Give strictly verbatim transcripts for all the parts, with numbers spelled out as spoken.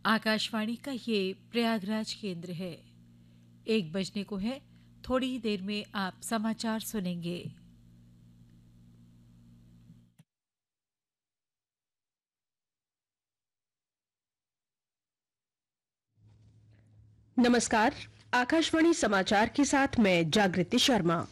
आकाशवाणी का ये प्रयागराज केंद्र है। एक बजने को है। थोड़ी ही देर में आप समाचार सुनेंगे। नमस्कार। आकाशवाणी समाचार के साथ मैं जागृति शर्मा।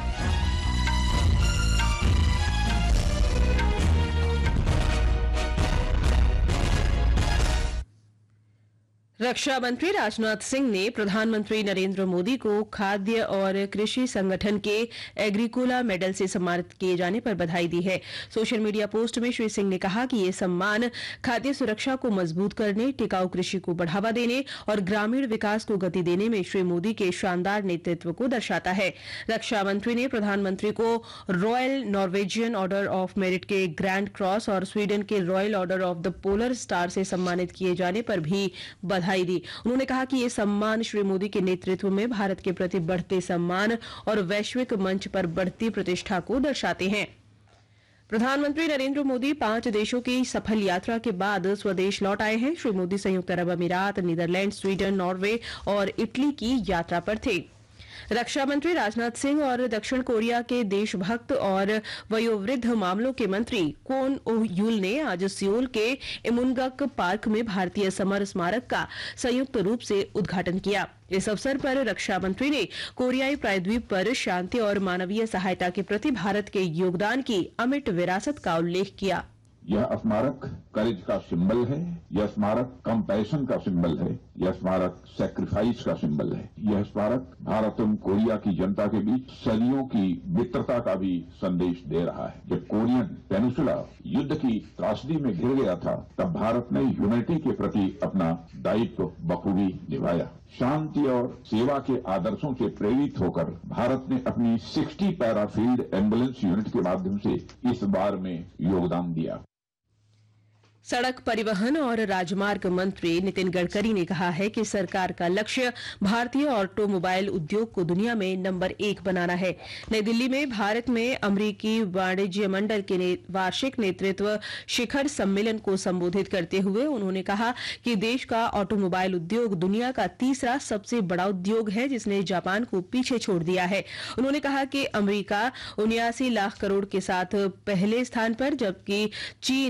रक्षा मंत्री राजनाथ सिंह ने प्रधानमंत्री नरेंद्र मोदी को खाद्य और कृषि संगठन के एग्रीकोला मेडल से सम्मानित किए जाने पर बधाई दी है। सोशल मीडिया पोस्ट में श्री सिंह ने कहा कि ये सम्मान खाद्य सुरक्षा को मजबूत करने, टिकाऊ कृषि को बढ़ावा देने और ग्रामीण विकास को गति देने में श्री मोदी के शानदार नेतृत्व को दर्शाता है। रक्षा मंत्री ने प्रधानमंत्री को royal Norwegian order of merit के ग्रैंड क्रॉस और स्वीडन के royal order of the polar star से सम्मानित किए जाने पर भी बधाई दी। उन्होंने कहा कि ये सम्मान श्री मोदी के नेतृत्व में भारत के प्रति बढ़ते सम्मान और वैश्विक मंच पर बढ़ती प्रतिष्ठा को दर्शाते हैं। प्रधानमंत्री नरेंद्र मोदी पांच देशों की सफल यात्रा के बाद स्वदेश लौट आए हैं। श्री मोदी संयुक्त अरब अमीरात, नीदरलैंड, स्वीडन, नॉर्वे और इटली की यात्रा पर थे। रक्षा मंत्री राजनाथ सिंह और दक्षिण कोरिया के देशभक्त और वयोवृद्ध मामलों के मंत्री कोन ओह यूल ने आज सियोल के इमुनगक पार्क में भारतीय समर स्मारक का संयुक्त रूप से उद्घाटन किया। इस अवसर पर रक्षा मंत्री ने कोरियाई प्रायद्वीप पर शांति और मानवीय सहायता के प्रति भारत के योगदान की अमिट विरासत का उल्लेख किया। यह स्मारक करेज का सिंबल है, यह स्मारक कंपैशन का सिंबल है, यह स्मारक सैक्रिफाइस का सिंबल है। यह स्मारक भारत और कोरिया की जनता के बीच सदियों की मित्रता का भी संदेश दे रहा है। जब कोरियन पेनिसुला युद्ध की त्रासदी में घिर गया था, तब भारत ने ह्यूमैनिटी के प्रति अपना दायित्व बखूबी निभाया। शांति और सेवा के आदर्शों से प्रेरित होकर भारत ने अपनी साठ पैराफील्ड एम्बुलेंस यूनिट के माध्यम से इस बार में योगदान दिया। सड़क परिवहन और राजमार्ग मंत्री नितिन गडकरी ने कहा है कि सरकार का लक्ष्य भारतीय ऑटोमोबाइल उद्योग को दुनिया में नंबर एक बनाना है। नई दिल्ली में भारत में अमेरिकी वाणिज्य मंडल के ने, वार्षिक नेतृत्व शिखर सम्मेलन को संबोधित करते हुए उन्होंने कहा कि देश का ऑटोमोबाइल उद्योग दुनिया का तीसरा सबसे बड़ा उद्योग है, जिसने जापान को पीछे छोड़ दिया है। उन्होंने कहा कि अमेरिका उन्यासी लाख करोड़ के साथ पहले स्थान पर, जबकि चीन